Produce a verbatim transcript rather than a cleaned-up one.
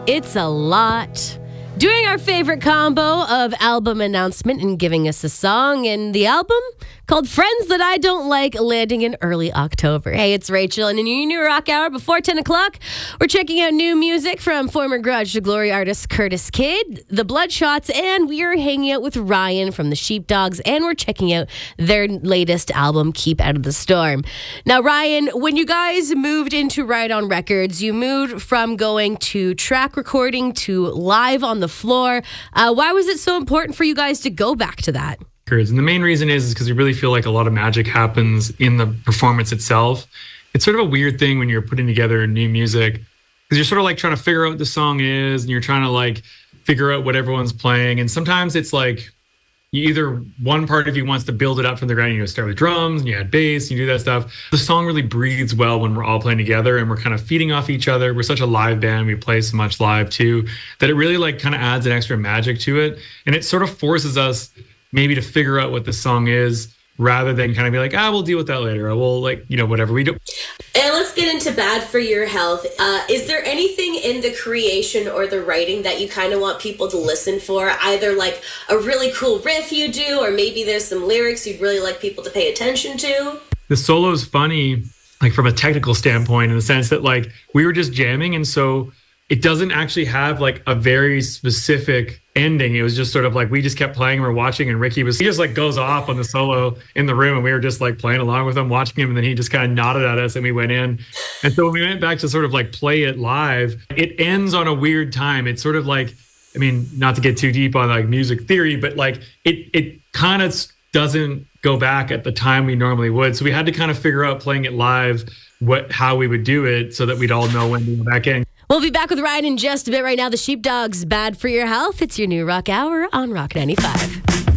It's a lot. Doing our favorite combo of album announcement and giving us a song, and the album called Friends That I Don't Like, landing in early October. Hey, it's Rachel, and in your new rock hour before ten o'clock, we're checking out new music from former Garage to Glory artist Curtis Kidd, the Bloodshots, and we are hanging out with Ryan from the Sheepdogs, and we're checking out their latest album, Keep Out of the Storm. Now, Ryan, when you guys moved into Ride On Records, you moved from going to track recording to live on the floor. Uh, why was it so important for you guys to go back to that? And the main reason is because we really feel like a lot of magic happens in the performance itself. It's sort of a weird thing when you're putting together new music, because you're sort of like trying to figure out what the song is, and you're trying to like figure out what everyone's playing. And sometimes it's like you either one part of you wants to build it up from the ground. You know, start with drums and you add bass, and you do that stuff. The song really breathes well when we're all playing together and we're kind of feeding off each other. We're such a live band. We play so much live too, that it really like kind of adds an extra magic to it. And it sort of forces us maybe to figure out what the song is, rather than kind of be like, ah, we'll deal with that later. Or we'll like, you know, whatever we do. And let's get into Bad for Your Health. Uh, is there anything in the creation or the writing that you kind of want people to listen for? Either like a really cool riff you do, or maybe there's some lyrics you'd really like people to pay attention to? The solo is funny, like from a technical standpoint, in the sense that like we were just jamming, and so it doesn't actually have like a very specific ending. It was just sort of like we just kept playing, we're watching, and Ricky was he just like goes off on the solo in the room, and we were just like playing along with him, watching him, and then he just kind of nodded at us and we went in. And so when we went back to sort of like play it live, it ends on a weird time. It's sort of like, I mean, not to get too deep on like music theory, but like it it kind of doesn't go back at the time we normally would. So we had to kind of figure out playing it live what how we would do it so that we'd all know when to go back in. We'll be back with Ryan in just a bit. Right now, the Sheepdogs, Bad for Your Health. It's your new rock hour on Rock ninety-five.